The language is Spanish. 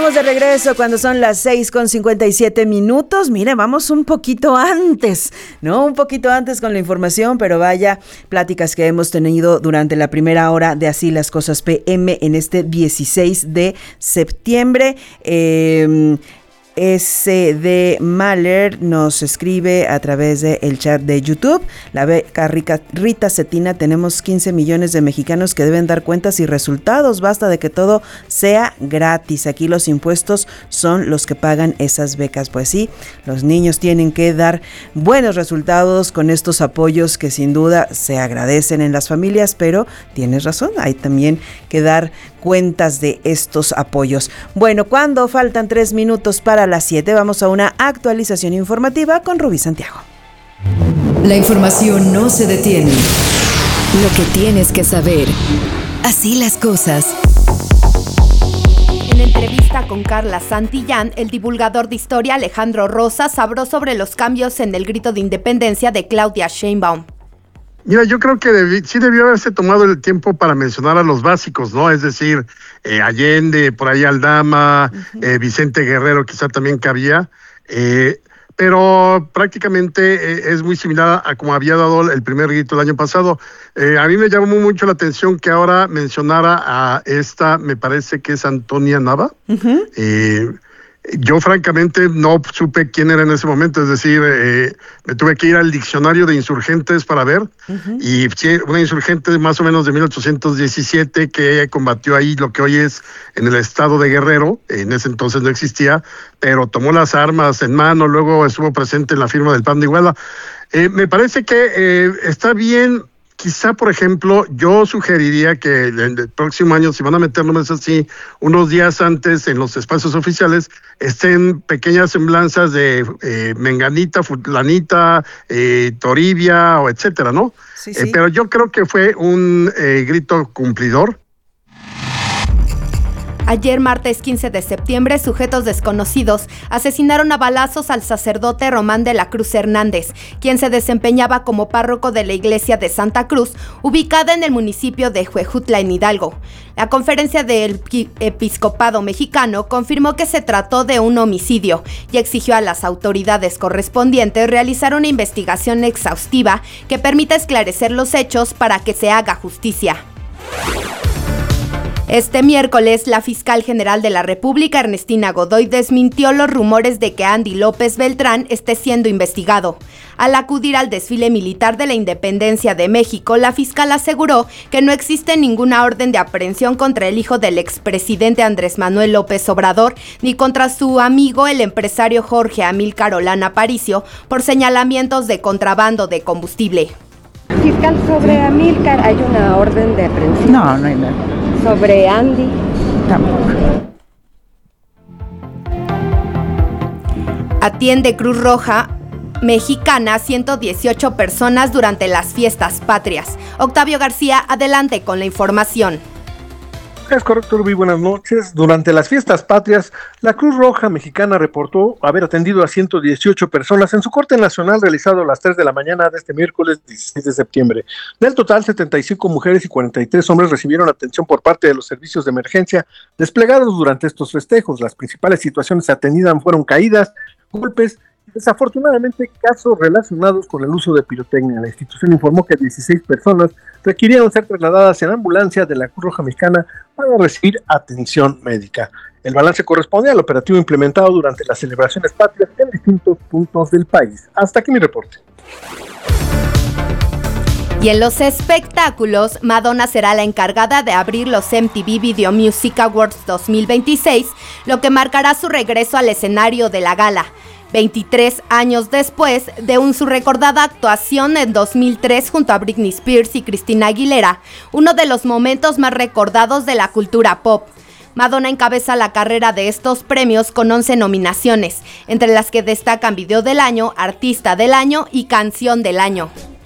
Estamos de regreso cuando son las 6:57. Mire, vamos un poquito antes, ¿no? Un poquito antes con la información, pero vaya pláticas que hemos tenido durante la primera hora de Así las Cosas PM en este 16 de septiembre. SD Mahler nos escribe a través del chat de YouTube. La beca Rita Cetina, tenemos 15 millones de mexicanos que deben dar cuentas y resultados. Basta de que todo sea gratis. Aquí los impuestos son los que pagan esas becas. Pues sí, los niños tienen que dar buenos resultados con estos apoyos que sin duda se agradecen en las familias, pero tienes razón, hay también que dar cuentas de estos apoyos. Bueno, cuando faltan 3 minutos para las 7, vamos a una actualización informativa con Rubí Santiago. La información no se detiene. Lo que tienes que saber. Así las cosas. En entrevista con Carla Santillán, el divulgador de historia Alejandro Rosas habló sobre los cambios en el grito de independencia de Claudia Sheinbaum. Mira, yo creo que sí debió haberse tomado el tiempo para mencionar a los básicos, ¿no? Es decir, Allende, por ahí Aldama, Vicente Guerrero quizá también cabía, pero prácticamente es muy similar a como había dado el primer grito el año pasado. A mí me llamó mucho la atención que ahora mencionara a esta, me parece que es Antonia Nava. Yo francamente no supe quién era en ese momento, es decir, me tuve que ir al diccionario de insurgentes para ver, y sí, una insurgente más o menos de 1817 que combatió ahí lo que hoy es en el estado de Guerrero. En ese entonces no existía, pero tomó las armas en mano, luego estuvo presente en la firma del Pan de Iguala. Me parece que está bien. Quizá, por ejemplo, yo sugeriría que el próximo año, si van a meter nombres así, unos días antes en los espacios oficiales, estén pequeñas semblanzas de Menganita, Fulanita, Toribia, o etcétera, ¿no? Sí. Pero yo creo que fue un grito cumplidor. Ayer, martes 15 de septiembre, sujetos desconocidos asesinaron a balazos al sacerdote Román de la Cruz Hernández, quien se desempeñaba como párroco de la iglesia de Santa Cruz, ubicada en el municipio de Huejutla, en Hidalgo. La conferencia del episcopado mexicano confirmó que se trató de un homicidio y exigió a las autoridades correspondientes realizar una investigación exhaustiva que permita esclarecer los hechos para que se haga justicia. Este miércoles, la fiscal general de la República, Ernestina Godoy, desmintió los rumores de que Andy López Beltrán esté siendo investigado. Al acudir al desfile militar de la Independencia de México, la fiscal aseguró que no existe ninguna orden de aprehensión contra el hijo del expresidente Andrés Manuel López Obrador, ni contra su amigo el empresario Jorge Amílcar Olán Aparicio, por señalamientos de contrabando de combustible. Fiscal, sobre Amílcar, ¿hay una orden de aprehensión? No hay nada. ¿Sobre Andy? Tampoco. Atiende Cruz Roja Mexicana 118 personas durante las fiestas patrias. Octavio García, adelante con la información. Es correcto, Rubí, buenas noches. Durante las fiestas patrias, la Cruz Roja Mexicana reportó haber atendido a 118 personas en su corte nacional realizado a las 3 de la mañana de este miércoles 16 de septiembre. Del total, 75 mujeres y 43 hombres recibieron atención por parte de los servicios de emergencia desplegados durante estos festejos. Las principales situaciones atendidas fueron caídas, golpes, desafortunadamente casos relacionados con el uso de pirotecnia. La institución informó que 16 personas requirieron ser trasladadas en ambulancia de la Cruz Roja Mexicana para recibir atención médica. El balance corresponde al operativo implementado durante las celebraciones patrias en distintos puntos del país. Hasta aquí mi reporte. Y en los espectáculos, Madonna será la encargada de abrir los MTV Video Music Awards 2026, lo que marcará su regreso al escenario de la gala. 23 años después de su recordada actuación en 2003 junto a Britney Spears y Christina Aguilera, uno de los momentos más recordados de la cultura pop. Madonna encabeza la carrera de estos premios con 11 nominaciones, entre las que destacan Video del Año, Artista del Año y Canción del Año.